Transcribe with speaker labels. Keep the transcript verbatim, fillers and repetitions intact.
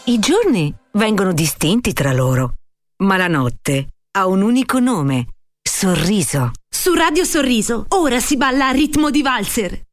Speaker 1: I giorni vengono distinti tra loro, ma la notte ha un unico nome: sorriso.
Speaker 2: Su Radio Sorriso, ora si balla a ritmo di valzer.